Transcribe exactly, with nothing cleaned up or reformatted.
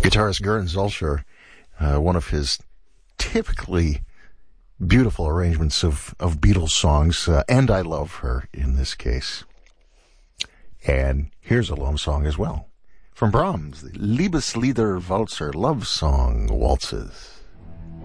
Guitarist Gern Zolscher, uh, one of his typically beautiful arrangements of, of Beatles songs, uh, and I Love Her in this case. And here's a love song as well. From Brahms, the Liebeslieder Walzer, love song waltzes.